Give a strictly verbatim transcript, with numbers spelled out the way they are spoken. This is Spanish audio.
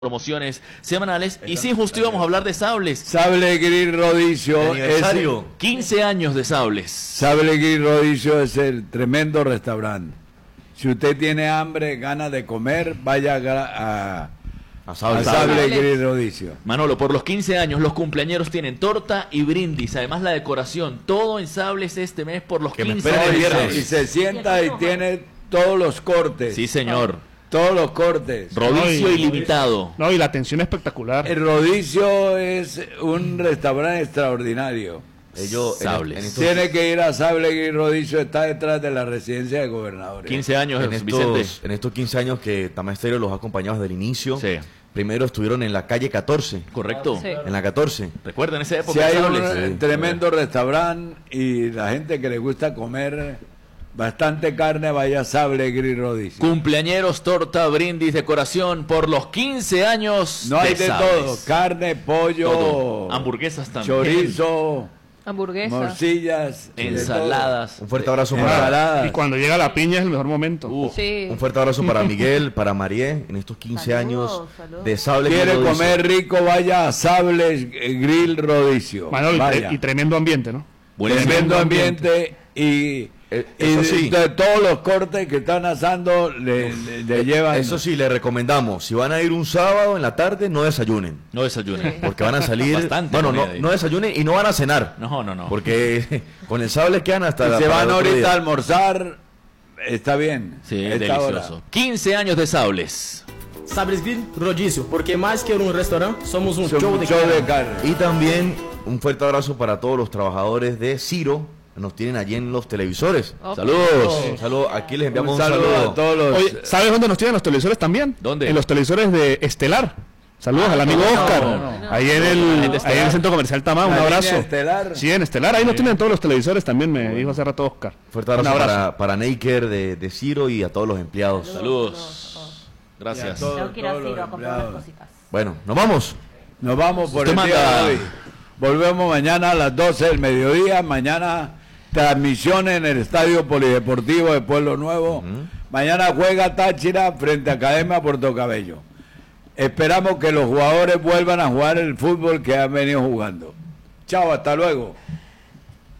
promociones semanales. Y sí, justo íbamos a hablar de Sables. Sable Gris Rodicio es quince años de Sables. Sable Gris Rodicio es el tremendo restaurante. Si usted tiene hambre, ganas de comer, vaya a, a, a Sable, Sable Gris Rodicio. Manolo, por los quince años, los cumpleañeros tienen torta y brindis, además la decoración, todo en Sables este mes por los que quince años. Y se sienta y tiene todos los cortes. Sí, señor. Todos los cortes. Rodicio no, y, ilimitado. No, y la atención espectacular. El Rodicio es un restaurante extraordinario. Ellos, Sables. En, en estos... Tiene que ir a Sable y Rodicio, está detrás de la residencia de gobernadores. quince años, en estos, Vicente. En estos quince años que Tamay Stereo los ha acompañado desde el inicio. Sí. Primero estuvieron en la calle catorce. Correcto. Sí. En la catorce. Recuerden esa época. Si hay un sí. tremendo sí. restaurante y la gente que le gusta comer bastante carne, vaya a Sable Gris Rodicio. Cumpleañeros, torta, brindis, decoración por los quince años. No hay de, de todo: carne, pollo, todo. Hamburguesas también, chorizo, hamburguesas, morcillas, ensaladas. Un fuerte abrazo eh, para. Y cuando llega la piña es el mejor momento. Uf. Sí. Un fuerte abrazo para Miguel, para Marie, en estos quince saludos, años saludos. De Sable Gris Rodicio. Quiere comer rico, vaya a Sable Gris Rodicio. Manolo, y, y tremendo ambiente, ¿no? Buenísimo. Tremendo ambiente y. Eh, y de, sí. de todos los cortes que están asando le, le, le llevan. Eso sí, le recomendamos, si van a ir un sábado en la tarde, no desayunen. No desayunen. Porque van a salir. Bastante bueno, no, no desayunen y no van a cenar. No, no, no. Porque con el Sable quedan hasta y la, se van ahorita día. a almorzar. Está bien. Sí, delicioso. Hora. quince años de Sables. Sables Gris Rodicio, porque más que un restaurante, somos un somos show, un de, show carne. de carne. Y también un fuerte abrazo para todos los trabajadores de Ciro. Nos tienen allí en los televisores. Okay. Saludos. Un saludo. Aquí les enviamos un, un saludo, saludo a todos los. Oye, ¿sabes dónde nos tienen los televisores también? ¿Dónde? En los televisores de Estelar. Saludos ah, al amigo no, Oscar. No, no, no. Ahí en el, ahí en el centro comercial Tamá. Un abrazo. Estelar. Sí, en Estelar. Ahí sí. Nos tienen todos los televisores también. Me bueno. dijo hace rato Oscar. Fuerte abrazo, abrazo. Para, para Neiker de, de Ciro y a todos los empleados. Saludos. Saludos. Gracias. Todo, Tengo que ir a Ciro a comprar unas cositas. Bueno, nos vamos. Nos vamos por el día de hoy. Volvemos mañana a las doce del mediodía. Mañana transmisión en el Estadio Polideportivo de Pueblo Nuevo. Uh-huh. Mañana juega Táchira frente a Academia Puerto Cabello. Esperamos que los jugadores vuelvan a jugar el fútbol que han venido jugando. Chao, hasta luego.